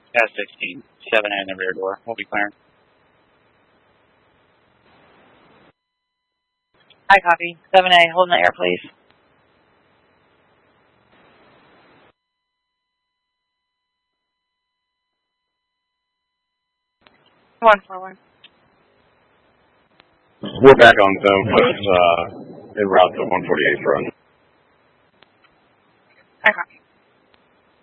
Pass 16. 7A in the rear door. We'll be clearing. I copy. 7A, hold in the air, please. One forward. We're back on zone with en route to 148 front.